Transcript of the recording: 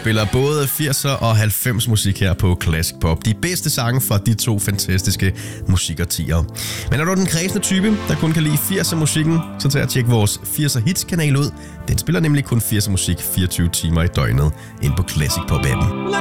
spiller både 80'er og 90 musik her på Classic Pop. De bedste sange fra de to fantastiske musikårtier. Men er du den kredsende type, der kun kan lide 80'er musikken, så tag at tjekke vores 80'er hits kanal ud. Den spiller nemlig kun 80'er musik 24 timer i døgnet ind på Classic Pop appen.